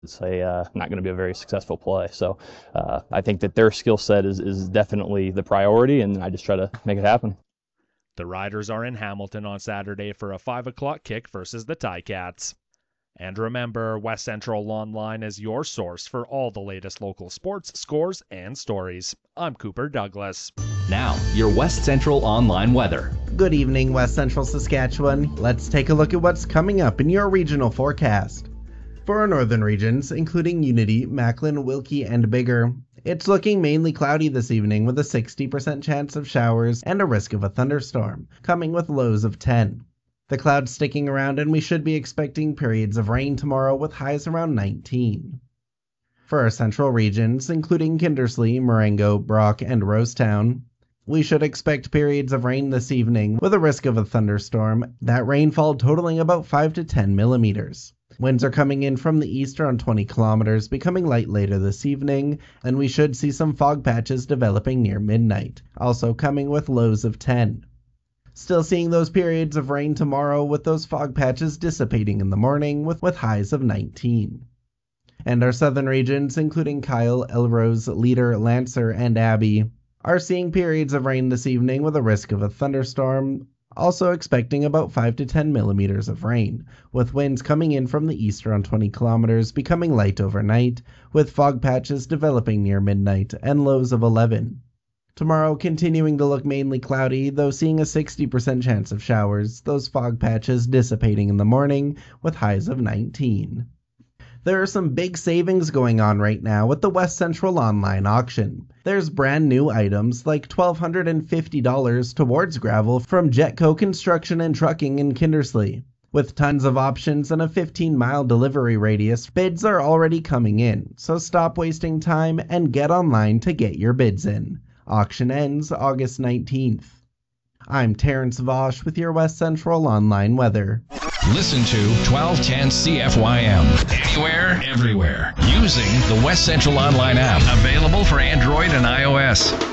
it's not going to be a very successful play. So I think that their skill set is definitely the priority, and I just try to make it happen. The Riders are in Hamilton on Saturday for a 5 o'clock kick versus the Ticats. And remember, West Central Online is your source for all the latest local sports, scores, and stories. I'm Cooper Douglas. Now, your West Central Online weather. Good evening, West Central Saskatchewan. Let's take a look at what's coming up in your regional forecast. For our northern regions, including Unity, Macklin, Wilkie, and Biggar, it's looking mainly cloudy this evening with a 60% chance of showers and a risk of a thunderstorm, coming with lows of 10. The clouds sticking around, and we should be expecting periods of rain tomorrow with highs around 19. For our central regions, including Kindersley, Marengo, Brock, and Rosetown, we should expect periods of rain this evening with a risk of a thunderstorm, that rainfall totaling about 5 to 10 millimeters. Winds are coming in from the east around 20 kilometers, becoming light later this evening, and we should see some fog patches developing near midnight, also coming with lows of 10. Still seeing those periods of rain tomorrow, with those fog patches dissipating in the morning with highs of 19. And our southern regions, including Kyle, Elrose, Leader, Lancer, and Abbey, are seeing periods of rain this evening with a risk of a thunderstorm, also expecting about 5 to 10 millimeters of rain, with winds coming in from the east around 20 kilometers, becoming light overnight, with fog patches developing near midnight, and lows of 11. Tomorrow continuing to look mainly cloudy, though seeing a 60% chance of showers, those fog patches dissipating in the morning, with highs of 19. There are some big savings going on right now with the West Central Online auction. There's brand new items like $1,250 towards gravel from Jetco Construction and Trucking in Kindersley. With tons of options and a 15-mile delivery radius, bids are already coming in, so stop wasting time and get online to get your bids in. Auction ends August 19th. I'm Terrence Vosch with your West Central Online weather. Listen to 1210 CFYM anywhere, everywhere, using the West Central Online app, available for Android and iOS.